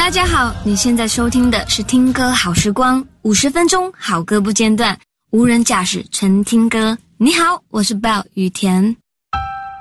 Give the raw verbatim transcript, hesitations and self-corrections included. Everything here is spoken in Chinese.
大家好，你现在收听的是听歌好时光，五十分钟好歌不间断，无人驾驶纯听歌。你好，我是 Bell 雨田。